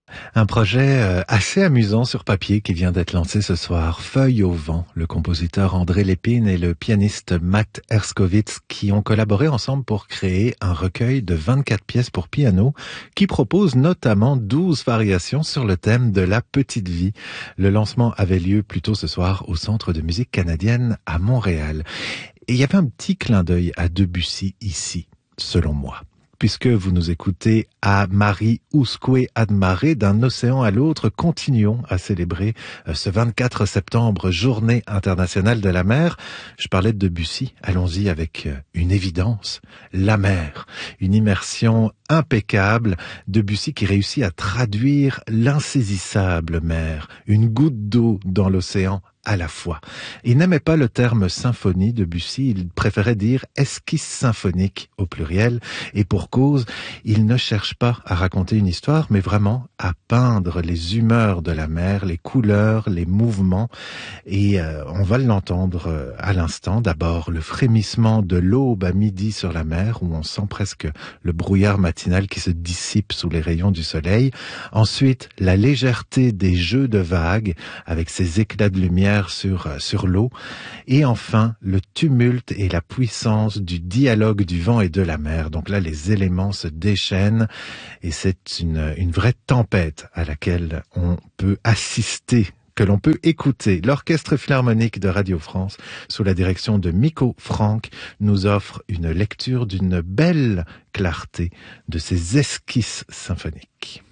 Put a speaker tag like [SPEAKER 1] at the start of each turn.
[SPEAKER 1] Un projet assez amusant sur papier qui vient d'être lancé ce soir. Feuilles au vent, le compositeur André Lépine et le pianiste Matt Herskovitz qui ont collaboré ensemble pour créer un recueil de 24 pièces pour piano qui propose notamment 12 variations sur le thème de la petite vie. Le lancement avait lieu plus tôt ce soir au Centre de musique canadienne à Montréal. Et il y avait un petit clin d'œil à Debussy ici, selon moi. Puisque vous nous écoutez à Marie Usque Admare, d'un océan à l'autre, continuons à célébrer ce 24 septembre, journée internationale de la mer. Je parlais de Debussy, allons-y avec une évidence, la mer, une immersion impeccable, Debussy qui réussit à traduire l'insaisissable mer, une goutte d'eau dans l'océan à la fois. Il n'aimait pas le terme symphonie, Debussy, il préférait dire esquisse symphonique au pluriel, et pour cause, il ne cherche pas à raconter une histoire, mais vraiment à peindre les humeurs de la mer, les couleurs, les mouvements, et on va l'entendre à l'instant. D'abord, le frémissement de l'aube à midi sur la mer, où on sent presque le brouillard matinal qui se dissipe sous les rayons du soleil. Ensuite, la légèreté des jeux de vagues, avec ces éclats de lumière sur l'eau, et enfin le tumulte et la puissance du dialogue du vent et de la mer. Donc là, les éléments se déchaînent et c'est une vraie tempête à laquelle on peut assister, que l'on peut écouter. L'Orchestre Philharmonique de Radio France, sous la direction de Miko Franck, nous offre une lecture d'une belle clarté de ces esquisses symphoniques.